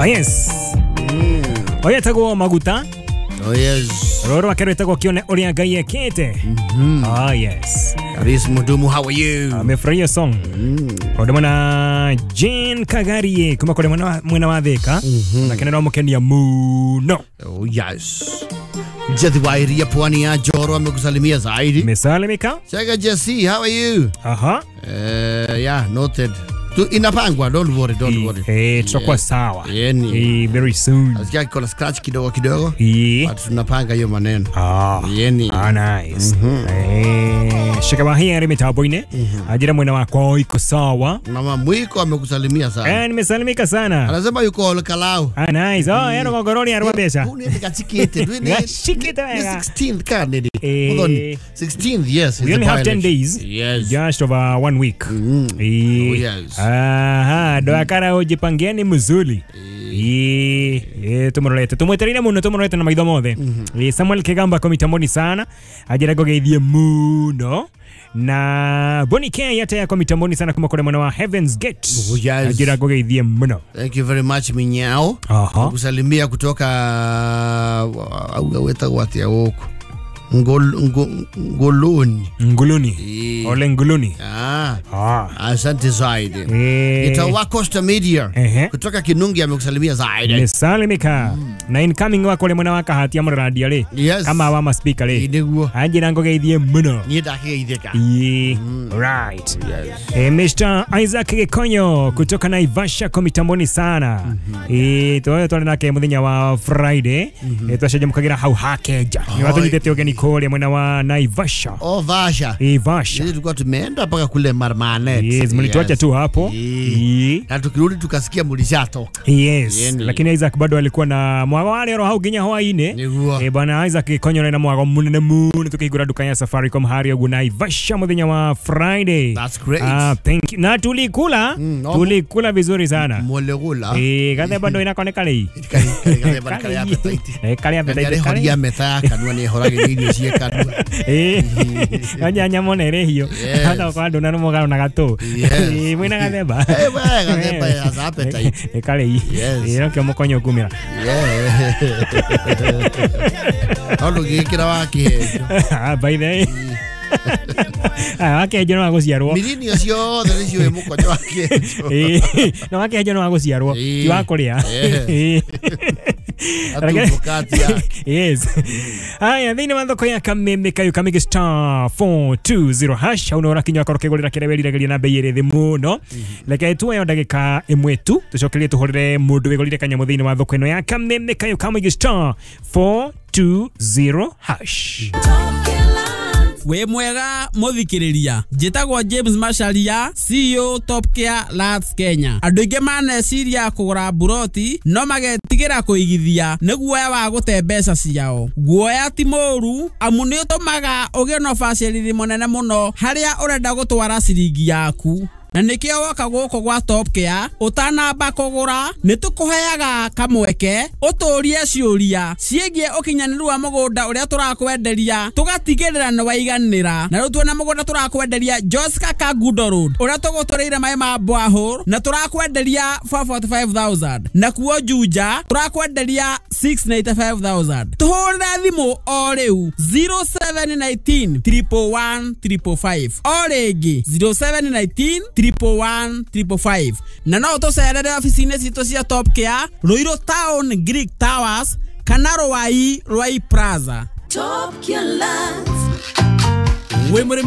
Ah, yes. Oya tago maguta. Oh yes. Roro akero tago kione oria gaye kete. Ah yes. Karis Mudumu, how are you? Amefurahia song. Odemana Jane Kagarie kuma kole mwana wa theka. Lakini no mukenia muno. Oh yes. Jadi Wairia Pwani ya Joro amekusalimia zaidi. Mesalimika? Chega Jesse, how are you? Aha. Yeah, noted. Inapangwa, don't worry. Tutakuwa sawa. Yeni. Very soon. Asikia kuna scratch kidogo. Watu tunapanga hiyo maneno. Yeni. Nice. Shikaba hii mitaboine. Ajira mwana wako iko sawa. Mama Mwiko amekusalimia sana. Nimesalimika sana. Anasema yuko Olkalau. Nice. Yeno ngoroni ya rwabesha. Unikachikite. Shikite wega. 16th card. 16th, yes. We only have 10 days. Yes. Just over 1 week. Yes. Aha, doa kara ujipangieni mzuri. Tumurolete. Tumweterine muno tumurolete na maitho mothe. Samuel Kigamba komitamboni sana. Ajira gogeithie muno. Na Bonnie K yate ya komitamboni sana kuma kule mwana wa Heaven's Gate. Ajira gogeithie muno. Thank you very much Minyao. Kusalimia kutoka weta wati ya woko. Nguluni. Ole Nguluni. Asante zaidi. Itawa Costa Media. Kutoka Kinungi amekusalimia zaidi. Mesalimika. Na incoming wako le mwana waka hati ya mradia le. Yes. Kama wama speaker le. Anjira ngogeithie muno. Nidakeitheka. Right. Mr. Isaac Gikonyo kutoka Naivasha komitamboni sana. Tuone nake muthenya wa Friday. Twashaje mukagira hau hakeja. Ni watu nitete ogeni kole mwana wa Naivasha. Vasha. Vasha. Tulikuwa tumeenda paka kule Marmanet. Yes, mlituacha tu hapo. Na tukirudi tukasikia mulishatoka. Yes. Lakini Isaac bado alikuwa na mwago wale roho ginye hawaine. Bwana Isaac Gikonyo na mwago munene muno tukigura dukanya Safaricom hari ya Naivasha muthenya wa Friday. That's great. Thank you. Na tulikula vizuri sana. Molegula. Kade bado inakoneka lei. Kade bado kale appetite. Kale appetite. Kale horia meta kanwa ni horage ni cie kanwa. Anya monere hiyo. Hata kwa ndo nanu mogano na gato. Mwina gadeba. Gadeba has appetite. Kale hii. Ero kyo mokonyo kumira. Olo gikira wake. By the way. Wake no agociarwo. Mirini ocio thari cio mukonyo wake. No wake no agociarwo. Ti wa kuria. Yes. Haya thini mathoko ya Kameme kayo kamige star 420 hash unora kinywa koroke golira kirebeli regelia na bei ere muno leke tu yo ndagika imwe tu tucokerie tuhorire mundu wegolire kanyamo thini wa thoko ino ya Kameme kayo kamige star 420 hash. We mwega muthikiriria njitagwo James Masharia CEO Top Care Lats Kenya. Andu ingi maneciria kugura buroti no magetigira kuigithia niguoya wa gute mbeca ciao. Guoya ti moru amu ni utumaga ugie no facility monene muno haria urenda gutwara ciringi yaku. Na nikio waka guko gwa Top Care utanamba kugura nitukuheaga kamweke uturie ciuria ciegie ukinyaniru wa mugunda uria turakwenderia tugatigirira na waiganira na tuona mugunda turakwenderia Joska Kagudo Road uria tugutureire mai ma Boahol na turakwenderia 445,000 na kuo Juja turakwenderia 695,000 tuhurira thimu o riu 0719 111 o ringi 0719 111 na no tucerere ofisine citu cia Top Care Ruiru Town Greek Towers kana Rwai Plaza. Top Care Lands.